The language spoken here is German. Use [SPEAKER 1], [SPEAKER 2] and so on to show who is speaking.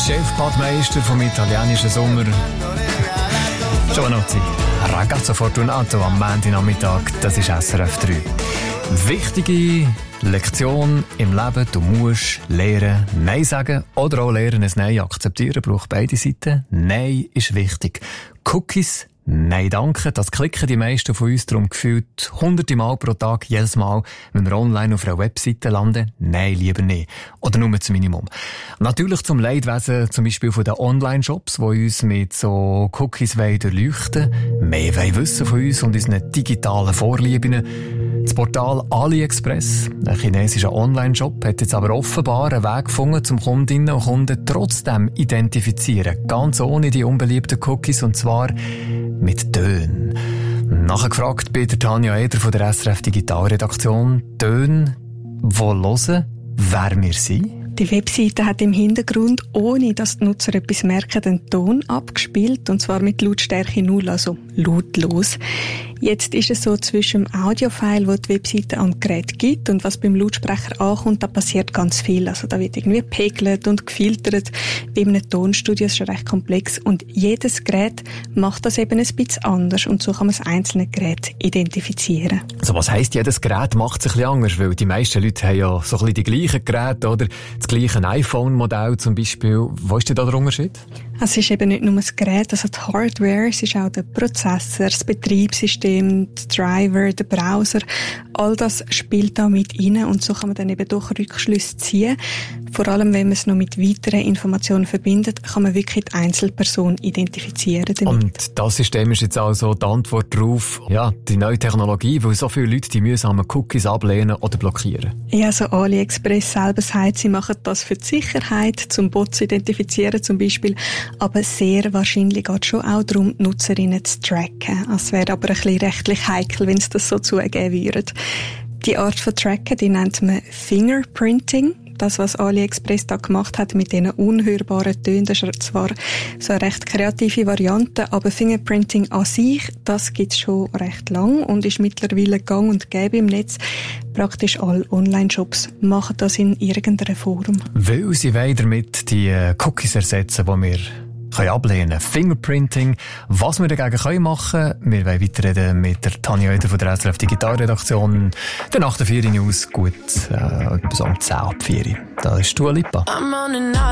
[SPEAKER 1] Chefbadmeister vom italienischen Sommer. Giovanotti, Ragazzo Fortunato am Montagnachmittag, das ist SRF 3. Wichtige Lektion im Leben, du musst lernen, Nein sagen oder auch lernen, ein Nein akzeptieren, braucht beide Seiten. Nein ist wichtig. Cookies, nein danke, das klicken die meisten von uns darum gefühlt hunderte Mal pro Tag, jedes Mal, wenn wir online auf einer Webseite landen. Nein, lieber nicht. Oder nur zum Minimum. Natürlich zum Leidwesen, zum Beispiel von den Online-Shops, die uns mit so Cookies durchleuchten wollen, mehr wollen wissen von uns und unseren digitalen Vorlieben. Das Portal AliExpress, ein chinesischer Online-Shop, hat jetzt aber offenbar einen Weg gefunden, zum Kundinnen und Kunden trotzdem identifizieren. Ganz ohne die unbeliebten Cookies, und zwar mit Tönen. Nachher gefragt bei der Tanja Eder von der SRF Digitalredaktion, Töne, die hören, wer wir sind.
[SPEAKER 2] Die Webseite hat im Hintergrund, ohne dass die Nutzer etwas merken, den Ton abgespielt, und zwar mit Lautstärke 0, also lautlos. Jetzt ist es so, zwischen dem Audiofile, das die Webseite an Gerät gibt, und was beim Lautsprecher ankommt, da passiert ganz viel. Also da wird irgendwie gepegelt und gefiltert. Wie in einem Tonstudio ist schon recht komplex. Und jedes Gerät macht das eben ein bisschen anders. Und so kann man das einzelne Gerät identifizieren.
[SPEAKER 1] Also was heisst, jedes Gerät macht es ein bisschen anders? Weil die meisten Leute haben ja so ein bisschen die gleichen Geräte, oder? Das gleiche iPhone-Modell zum Beispiel. Wo ist denn da der Unterschied?
[SPEAKER 2] Es ist eben nicht nur das Gerät, also die Hardware, es ist auch der Prozessor, das Betriebssystem, der Driver, der Browser. All das spielt da mit rein, und so kann man dann eben doch Rückschlüsse ziehen. Vor allem, wenn man es noch mit weiteren Informationen verbindet, kann man wirklich die Einzelperson identifizieren damit.
[SPEAKER 1] Und das System ist jetzt also die Antwort darauf, ja, die neue Technologie, weil so viele Leute die mühsamen Cookies ablehnen oder blockieren.
[SPEAKER 2] Ja, also AliExpress selber sagt, sie machen das für die Sicherheit, zum Bot zu identifizieren zum Beispiel. Aber sehr wahrscheinlich geht es schon auch darum, die Nutzerinnen zu tracken. Es wäre aber ein bisschen rechtlich heikel, wenn es das so zugeben würde. Die Art von Tracken, die nennt man Fingerprinting. Das, was AliExpress da gemacht hat mit diesen unhörbaren Tönen, das ist zwar so eine recht kreative Variante, aber Fingerprinting an sich, das gibt es schon recht lang und ist mittlerweile gang und gäbe im Netz. Praktisch alle Online-Shops machen das in irgendeiner Form.
[SPEAKER 1] Weil sie wollen damit die Cookies ersetzen, die wir ablehnen können. Fingerprinting. Was wir dagegen machen können, wir wollen weiterreden mit der Tanja Eder von der SRF Digitalredaktion. Der nach der 4 News, gut, bis um 10 ab 4. Da ist Dua Lipa.